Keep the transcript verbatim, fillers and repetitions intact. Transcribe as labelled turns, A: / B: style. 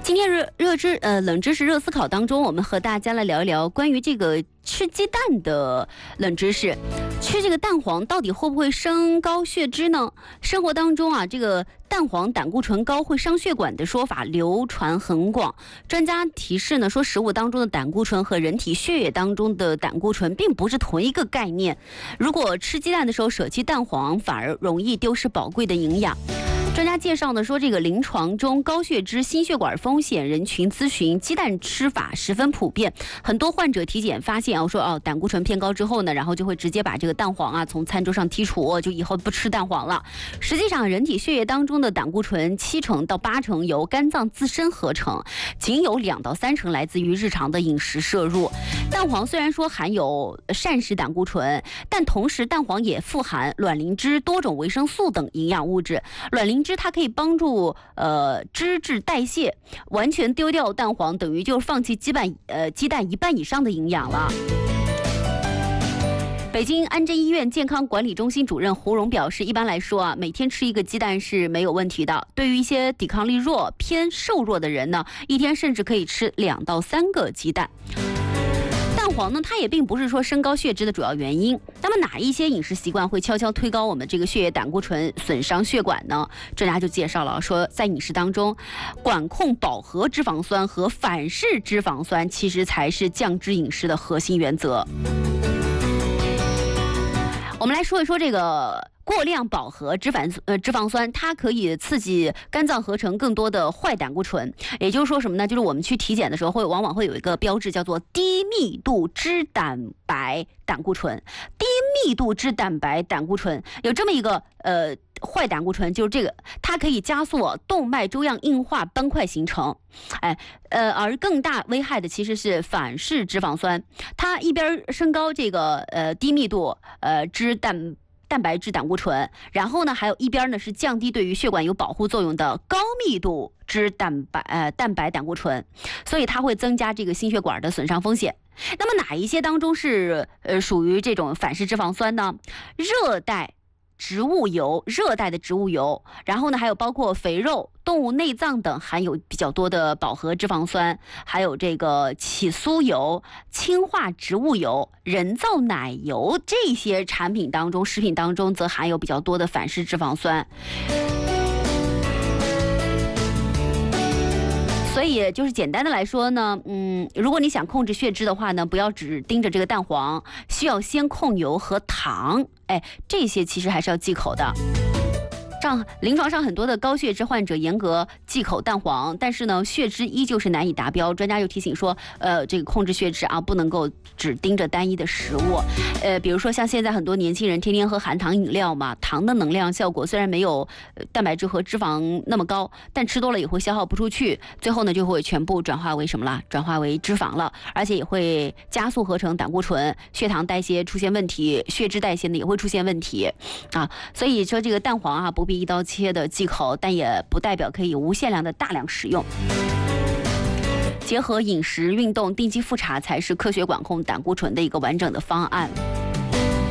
A: 今天热热知呃冷知识热思考当中，我们和大家来聊一聊关于这个吃鸡蛋的冷知识。吃这个蛋黄到底会不会升高血脂呢？生活当中啊，这个蛋黄胆固醇高会伤血管的说法流传很广。专家提示呢，说食物当中的胆固醇和人体血液当中的胆固醇并不是同一个概念。如果吃鸡蛋的时候舍弃蛋黄，反而容易丢失宝贵的营养。专家介绍呢，说这个临床中高血脂、心血管风险人群咨询鸡蛋吃法十分普遍，很多患者体检发现啊，说哦胆固醇偏高之后呢，然后就会直接把这个蛋黄啊从餐桌上剔除，就以后不吃蛋黄了。实际上，人体血液当中的胆固醇七成到八成由肝脏自身合成，仅有两到三成来自于日常的饮食摄入。蛋黄虽然说含有膳食胆固醇，但同时蛋黄也富含卵磷脂、多种维生素等营养物质。卵磷脂它可以帮助呃脂质代谢，完全丢掉蛋黄等于就是放弃鸡蛋呃鸡蛋一半以上的营养了。北京安贞医院健康管理中心主任胡荣表示，一般来说啊，每天吃一个鸡蛋是没有问题的。对于一些抵抗力弱、偏瘦弱的人呢，一天甚至可以吃两到三个鸡蛋。蛋黄呢，它也并不是说升高血脂的主要原因。那么哪一些饮食习惯会悄悄推高我们这个血液胆固醇，损伤血管呢？专家就介绍了，说在饮食当中，管控饱和脂肪酸和反式脂肪酸其实才是降脂饮食的核心原则。我们来说一说这个过量饱和脂肪呃脂肪酸，它可以刺激肝脏合成更多的坏胆固醇。也就是说什么呢？就是我们去体检的时候会往往会有一个标志叫做低密度脂蛋白胆固醇。低密度脂蛋白胆固醇有这么一个呃坏胆固醇，就是这个，它可以加速动脉粥样硬化斑块形成。哎，呃，而更大危害的其实是反式脂肪酸，它一边升高这个呃低密度呃脂蛋蛋白质胆固醇，然后呢，还有一边呢是降低对于血管有保护作用的高密度脂蛋白呃蛋白胆固醇，所以它会增加这个心血管的损伤风险。那么哪一些当中是呃属于这种反式脂肪酸呢？热带植物油、热带的植物油，然后呢，还有包括肥肉、动物内脏等含有比较多的饱和脂肪酸，还有这个起酥油、氢化植物油、人造奶油这些产品当中，食品当中则含有比较多的反式脂肪酸。所以就是简单的来说呢，嗯，如果你想控制血脂的话呢，不要只盯着这个蛋黄，需要先控油和糖，哎，这些其实还是要忌口的。上临床上很多的高血脂患者严格忌口蛋黄，但是呢，血脂依旧是难以达标。专家又提醒说，呃，这个控制血脂啊，不能够只盯着单一的食物。呃，比如说像现在很多年轻人天天喝含糖饮料嘛，糖的能量效果虽然没有蛋白质和脂肪那么高，但吃多了也会消耗不出去，最后呢就会全部转化为什么了？转化为脂肪了，而且也会加速合成胆固醇，血糖代谢出现问题，血脂代谢呢也会出现问题啊。所以说这个蛋黄啊，不必一刀切的忌口，但也不代表可以无限量的大量使用。结合饮食、运动、定期复查，才是科学管控胆固醇的一个完整的方案。